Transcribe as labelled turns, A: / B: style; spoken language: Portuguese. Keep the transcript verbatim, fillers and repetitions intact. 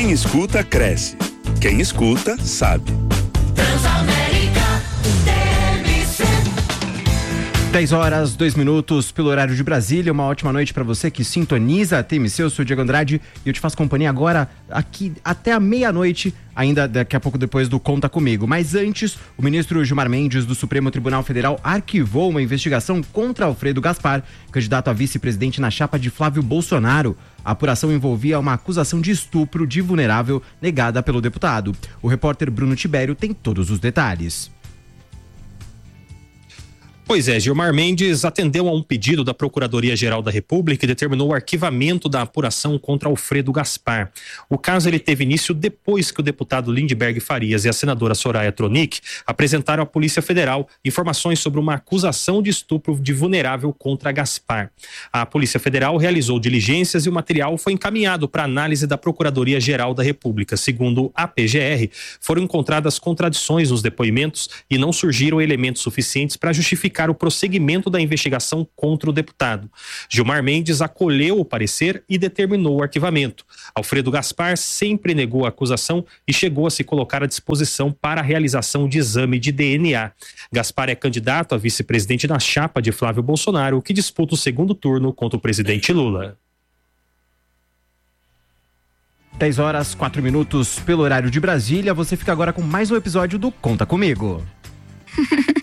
A: Quem escuta, cresce. Quem escuta, sabe.
B: Transamérica T V C.
C: dez horas, dois minutos pelo horário de Brasília. Uma ótima noite para você que sintoniza a T M C. Eu sou o Diego Andrade e eu te faço companhia agora aqui até a meia-noite, ainda daqui a pouco depois do Conta Comigo. Mas antes, o ministro Gilmar Mendes do Supremo Tribunal Federal arquivou uma investigação contra Alfredo Gaspar, candidato a vice-presidente na chapa de Flávio Bolsonaro. A apuração envolvia uma acusação de estupro de vulnerável negada pelo deputado. O repórter Bruno Tibério tem todos os detalhes.
D: Pois é, Gilmar Mendes atendeu a um pedido da Procuradoria-Geral da República e determinou o arquivamento da apuração contra Alfredo Gaspar. O caso ele teve início depois que o deputado Lindbergh Farias e a senadora Soraya Tronic apresentaram à Polícia Federal informações sobre uma acusação de estupro de vulnerável contra Gaspar. A Polícia Federal realizou diligências e o material foi encaminhado para análise da Procuradoria-Geral da República. Segundo a P G R, foram encontradas contradições nos depoimentos e não surgiram elementos suficientes para justificar o prosseguimento da investigação contra o deputado. Gilmar Mendes acolheu o parecer e determinou o arquivamento. Alfredo Gaspar sempre negou a acusação e chegou a se colocar à disposição para a realização de exame de D N A. Gaspar é candidato a vice-presidente na chapa de Flávio Bolsonaro, que disputa o segundo turno contra o presidente Lula.
C: dez horas, quatro minutos pelo horário de Brasília. Você fica agora com mais um episódio do Conta Comigo.